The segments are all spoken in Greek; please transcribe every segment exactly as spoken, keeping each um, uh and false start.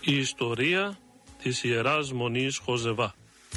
Η ιστορία της Ιεράς Μονής Χοζεβά.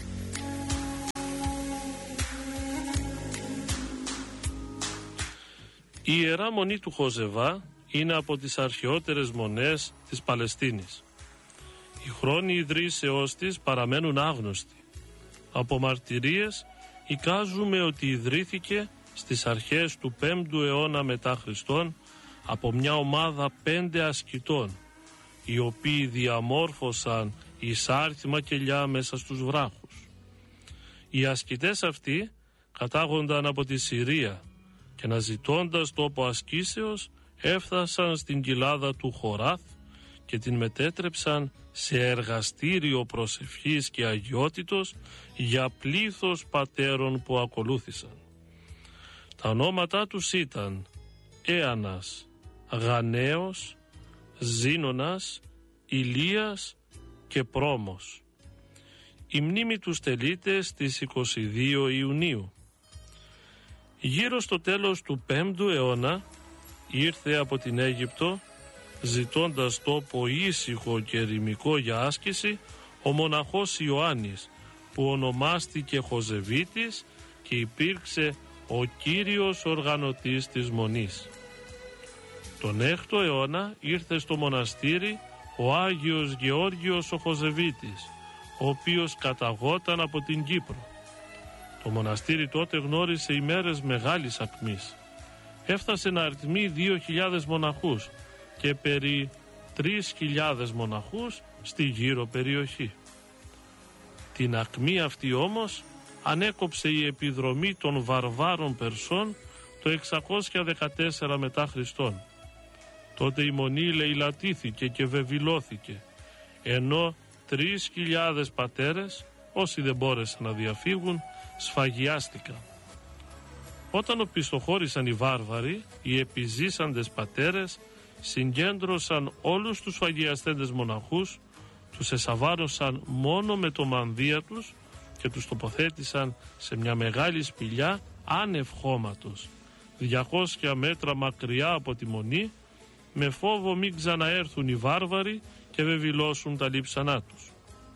Η Ιερά Μονή του Χοζεβά είναι από τις αρχαιότερες μονές της Παλαιστίνης. Οι χρόνοι ιδρύσεώς της παραμένουν άγνωστοι. Από μαρτυρίες εικάζουμε ότι ιδρύθηκε στις αρχές του πέμπτου αιώνα μετά Χριστόν από μια ομάδα πέντε ασκητών, οι οποίοι διαμόρφωσαν εισάρθιμα κελιά μέσα στους βράχους. Οι ασκητές αυτοί κατάγονταν από τη Συρία και αναζητώντας τόπο ασκήσεως έφτασαν στην κοιλάδα του Χοράθ και την μετέτρεψαν σε εργαστήριο προσευχής και αγιότητος για πλήθος πατέρων που ακολούθησαν. Τα ονόματά τους ήταν Έανας, Γανέος, Ζήνωνας, Ηλίας και Πρόμος. Η μνήμη τους τελείται στις είκοσι δύο Ιουνίου. Γύρω στο τέλος του πέμπτου αιώνα ήρθε από την Αίγυπτο, ζητώντας τόπο ήσυχο και ερημικό για άσκηση, ο μοναχός Ιωάννης, που ονομάστηκε Χοζεβίτης και υπήρξε ο κύριος οργανωτής της Μονής. Τον έκτο αιώνα ήρθε στο μοναστήρι ο Άγιος Γεώργιος ο Χοζεβίτης, ο οποίος καταγόταν από την Κύπρο. Το μοναστήρι τότε γνώρισε ημέρες μεγάλης ακμής. Έφτασε να αριθμεί δύο χιλιάδες μοναχούς και περί τρεις χιλιάδες μοναχούς στη γύρω περιοχή. Την ακμή αυτή όμως ανέκοψε η επιδρομή των βαρβάρων Περσών το εξακόσια δεκατέσσερα μετά Χριστόν. Τότε η Μονή λαιλατήθηκε και βεβηλώθηκε, ενώ τρεις χιλιάδες πατέρες, όσοι δεν μπόρεσαν να διαφύγουν, σφαγιάστηκαν. Όταν οπισθοχώρησαν οι βάρβαροι, οι επιζήσαντες πατέρες συγκέντρωσαν όλους τους σφαγιαστέντες μοναχούς, τους εσαβάρωσαν μόνο με το μανδύα τους και τους τοποθέτησαν σε μια μεγάλη σπηλιά άνευ χώματος, διακόσια μέτρα μακριά από τη Μονή, με φόβο μην ξαναέρθουν οι βάρβαροι και βεβηλώσουν τα λείψανά τους.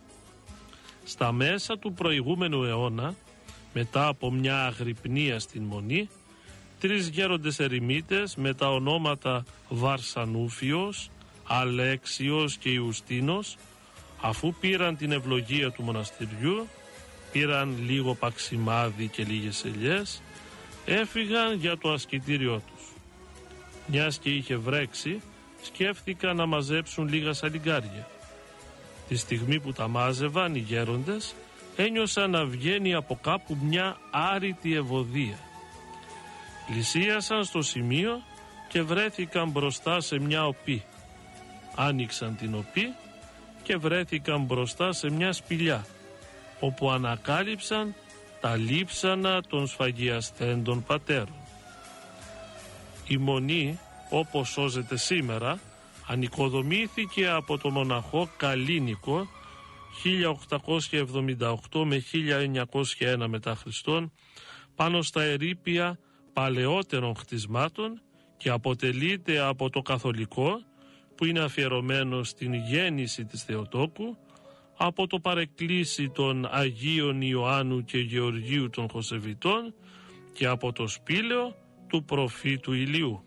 Στα μέσα του προηγούμενου αιώνα, μετά από μια αγρυπνία στην Μονή, τρεις γέροντες ερημίτες με τα ονόματα Βαρσανούφιος, Αλέξιος και Ιουστίνος, αφού πήραν την ευλογία του μοναστηριού, πήραν λίγο παξιμάδι και λίγες ελιές, έφυγαν για το ασκητήριό τους. Μιας και είχε βρέξει, σκέφτηκαν να μαζέψουν λίγα σαλιγκάρια. Τη στιγμή που τα μάζευαν οι γέροντες, ένιωσαν να βγαίνει από κάπου μια άρρητη ευωδία. Πλησίασαν στο σημείο και βρέθηκαν μπροστά σε μια οπή. Άνοιξαν την οπή και βρέθηκαν μπροστά σε μια σπηλιά, όπου ανακάλυψαν τα λείψανα των σφαγιαστέντων πατέρων. Η Μονή, όπως σώζεται σήμερα, ανοικοδομήθηκε από το μοναχό Καλίνικο χίλια οκτακόσια εβδομήντα οκτώ με χίλια εννιακόσια ένα μετά Χριστόν, πάνω στα ερείπια παλαιότερων χτισμάτων, και αποτελείται από το καθολικό, που είναι αφιερωμένο στην γέννηση της Θεοτόκου, από το παρεκκλήσι των Αγίων Ιωάννου και Γεωργίου των Χοζεβιτών και από το σπήλαιο του προφήτου Ηλίου.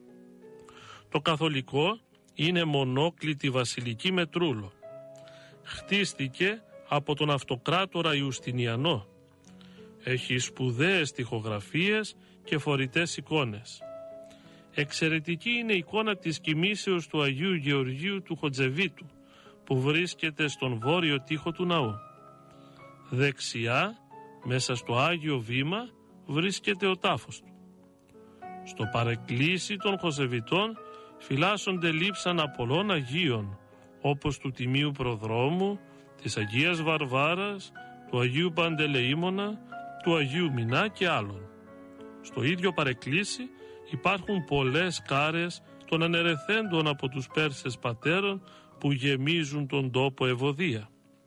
Το καθολικό είναι μονόκλητη βασιλική με τρούλο. Χτίστηκε από τον αυτοκράτορα Ιουστινιανό. Έχει σπουδαίες τοιχογραφίες και φορητές εικόνες. Εξαιρετική είναι η εικόνα της κοιμήσεως του Αγίου Γεωργίου του Χοτζεβίτου, που βρίσκεται στον βόρειο τοίχο του ναού. Δεξιά, μέσα στο Άγιο Βήμα, βρίσκεται ο τάφος του. Στο παρεκκλήσι των Χοζεβιτών φυλάσσονται λείψανα πολλών Αγίων, όπως του Τιμίου Προδρόμου, της Αγίας Βαρβάρας, του Αγίου Παντελεήμονα, του Αγίου Μινά και άλλων. Στο ίδιο παρεκκλήσι υπάρχουν πολλές κάρες των ανερεθέντων από τους Πέρσες πατέρων που γεμίζουν τον τόπο Ευωδία.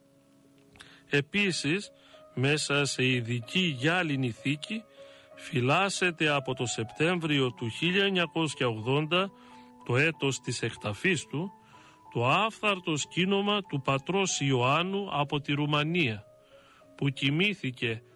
Επίσης, μέσα σε ειδική γυάλινη θήκη φυλάσσεται από το Σεπτέμβριο του χίλια εννιακόσια ογδόντα, το έτος της εκταφής του, το άφθαρτο σκήνομα του πατρός Ιωάννου από τη Ρουμανία, που κοιμήθηκε